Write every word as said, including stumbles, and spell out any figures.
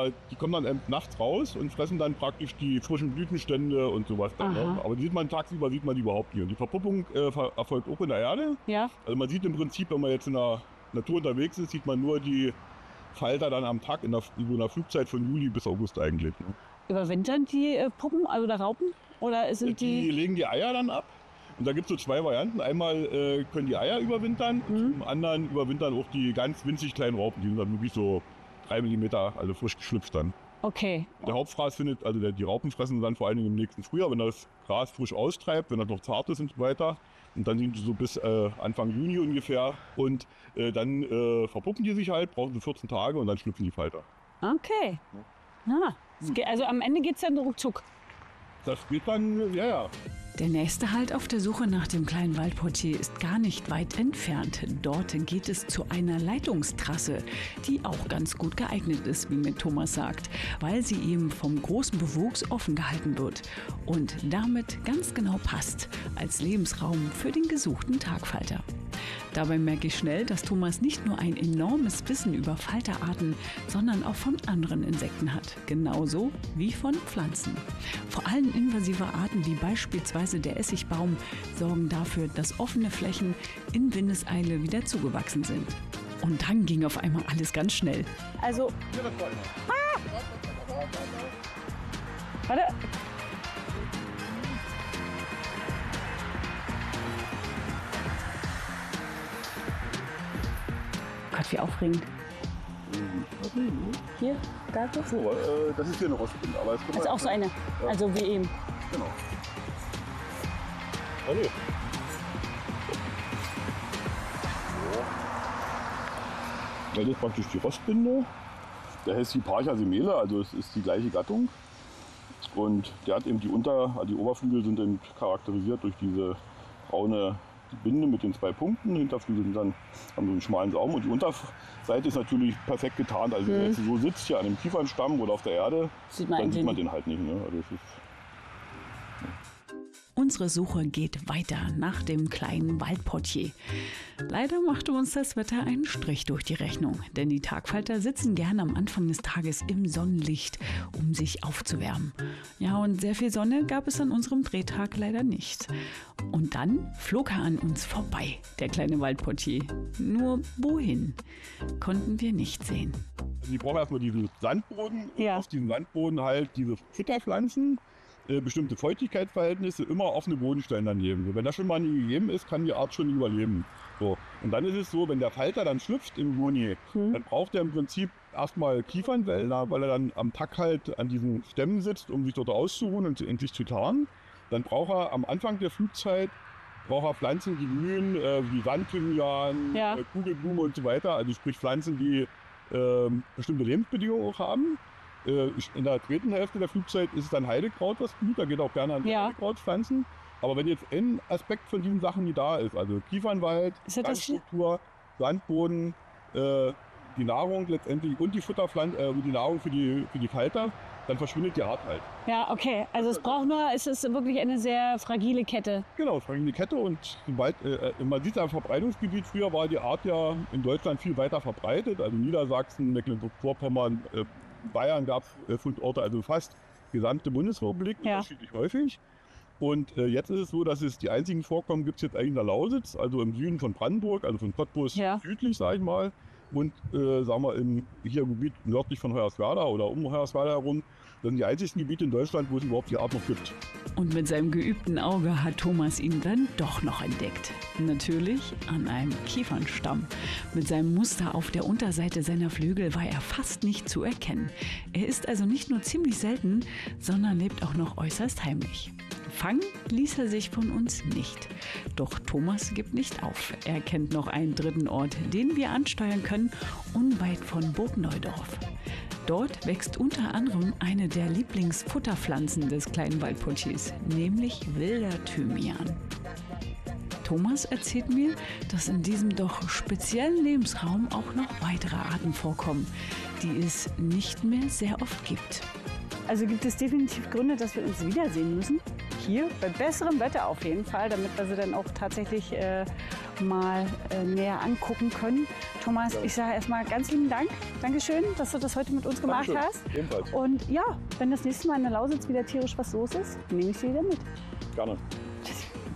aber die kommen dann eben nachts raus und fressen dann praktisch die frischen Blütenstände und sowas. Dann, ne? Aber die sieht man tagsüber sieht man die überhaupt nicht. Und die Verpuppung äh, erfolgt auch in der Erde. Ja. Also man sieht im Prinzip, wenn man jetzt in der Natur unterwegs ist, sieht man nur die Falter dann am Tag in der, in so einer Flugzeit von Juli bis August eigentlich. Ne? Überwintern die äh, Puppen also oder Raupen? Oder sind die, die... die legen die Eier dann ab. Und da gibt es so zwei Varianten. Einmal äh, können die Eier überwintern, mhm. und zum anderen überwintern auch die ganz winzig kleinen Raupen. Die sind dann wirklich so drei Millimeter, also frisch geschlüpft dann. Okay. Der Hauptfraß findet, also der, die Raupen fressen dann vor allen Dingen im nächsten Frühjahr, wenn das Gras frisch austreibt, wenn das noch zart ist und so weiter. Und dann sind die so bis äh, Anfang Juni ungefähr. Und äh, dann äh, verpuppen die sich halt, brauchen so vierzehn Tage und dann schlüpfen die Falter. Okay. Ja. Also am Ende geht es dann ruckzuck. Das geht dann, ja, ja. Der nächste Halt auf der Suche nach dem kleinen Waldportier ist gar nicht weit entfernt. Dort geht es zu einer Leitungstrasse, die auch ganz gut geeignet ist, wie mir Thomas sagt, weil sie eben vom großen Bewuchs offen gehalten wird und damit ganz genau passt als Lebensraum für den gesuchten Tagfalter. Dabei merke ich schnell, dass Thomas nicht nur ein enormes Wissen über Falterarten, sondern auch von anderen Insekten hat. Genauso wie von Pflanzen. Vor allem invasive Arten wie beispielsweise der Essigbaum sorgen dafür, dass offene Flächen in Windeseile wieder zugewachsen sind. Und dann ging auf einmal alles ganz schnell. Also... Ah! Warte. Gott, wie aufregend. Hier, da so? So, äh, das ist hier eine Rostbinde. Aber das ist auch so eine, ja. Also wie eben. Genau. Oh, nee. So. Das ist praktisch die Rostbinde. Der heißt Hipparcha semele, also es ist die gleiche Gattung. Und der hat eben die Unter-, also die Oberflügel sind eben charakterisiert durch diese braune Binde mit den zwei Punkten. Hinterflügel sind dann, haben so einen schmalen Saum und die Unterseite ist natürlich perfekt getarnt. Also wenn man jetzt so sitzt hier an dem Kiefernstamm oder auf der Erde, sieht man dann sieht man den halt nicht. Ne? Also es ist Unsere Suche geht weiter nach dem kleinen Waldportier. Leider machte uns das Wetter einen Strich durch die Rechnung, denn die Tagfalter sitzen gern am Anfang des Tages im Sonnenlicht, um sich aufzuwärmen. Ja, und sehr viel Sonne gab es an unserem Drehtag leider nicht. Und dann flog er an uns vorbei, der kleine Waldportier. Nur wohin, konnten wir nicht sehen. Die brauchen erstmal diesen Sandboden, ja. Auf diesem Sandboden halt diese Futterpflanzen. Bestimmte Feuchtigkeitsverhältnisse, immer offene Bodenstellen daneben. Wenn das schon mal nie gegeben ist, kann die Art schon überleben. So. Und dann ist es so, wenn der Falter dann schlüpft im Juni, hm. dann braucht er im Prinzip erstmal Kiefernwälder, weil er dann am Tag halt an diesen Stämmen sitzt, um sich dort auszuruhen und endlich zu tarnen. Dann braucht er am Anfang der Flugzeit braucht er Pflanzen, die blühen, äh, wie Sandthymian, ja. äh, Kugelblume und so weiter. Also sprich Pflanzen, die äh, bestimmte Lebensbedingungen auch haben. In der dritten Hälfte der Flugzeit ist es dann Heidekraut, was blüht. Da geht auch gerne an ja. Heidekrautpflanzen. Aber wenn jetzt ein Aspekt von diesen Sachen nie da ist, also Kiefernwald, Sandstruktur, Sandboden, äh, die Nahrung letztendlich und die Futterpflanze, äh, die Nahrung für die, für die Falter, dann verschwindet die Art halt. Ja, okay. Also es braucht nur, es ist wirklich eine sehr fragile Kette. Genau, fragile Kette und sobald, äh, man sieht am Verbreitungsgebiet, früher war die Art ja in Deutschland viel weiter verbreitet, also Niedersachsen, Mecklenburg-Vorpommern, äh, Bayern gab es äh, Fundorte, also fast gesamte Bundesrepublik, ja. unterschiedlich häufig. Und äh, jetzt ist es so, dass es die einzigen Vorkommen gibt es jetzt eigentlich in der Lausitz, also im Süden von Brandenburg, also von Cottbus ja. südlich, sage ich mal. Und äh, sagen wir im hier Gebiet nördlich von Hoyerswerda oder um Hoyerswerda herum, das sind die einzigen Gebiete in Deutschland, wo es überhaupt die Art noch gibt. Und mit seinem geübten Auge hat Thomas ihn dann doch noch entdeckt. Natürlich an einem Kiefernstamm. Mit seinem Muster auf der Unterseite seiner Flügel war er fast nicht zu erkennen. Er ist also nicht nur ziemlich selten, sondern lebt auch noch äußerst heimlich. Fangen ließ er sich von uns nicht. Doch Thomas gibt nicht auf. Er kennt noch einen dritten Ort, den wir ansteuern können, unweit von Burg Neudorf. Dort wächst unter anderem eine der Lieblingsfutterpflanzen des kleinen Waldportiers, nämlich wilder Thymian. Thomas erzählt mir, dass in diesem doch speziellen Lebensraum auch noch weitere Arten vorkommen, die es nicht mehr sehr oft gibt. Also gibt es definitiv Gründe, dass wir uns wiedersehen müssen. Hier, bei besserem Wetter auf jeden Fall, damit wir sie dann auch tatsächlich äh, mal äh, näher angucken können. Thomas, Ja. ich sage erstmal ganz lieben Dank. Dankeschön, dass du das heute mit uns gemacht Dankeschön. hast. Ebenfalls. Und ja, wenn das nächste Mal in der Lausitz wieder tierisch was los ist, nehme ich sie wieder mit. Gerne.